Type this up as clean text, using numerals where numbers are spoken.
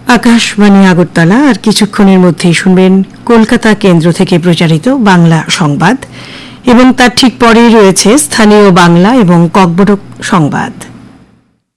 আকাশবাণী আগরতলা। আর কিছুক্ষণের মধ্যেই শুনবেন কলকাতা কেন্দ্র থেকে প্রচারিত বাংলা সংবাদ এবং তার ঠিক পরেই রয়েছে স্থানীয় বাংলা এবং ককবরক সংবাদ।